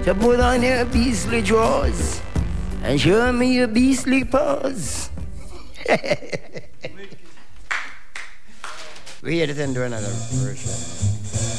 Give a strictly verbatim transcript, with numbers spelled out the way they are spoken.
to put on your beastly drawers and show me your beastly paws. We had to do another version.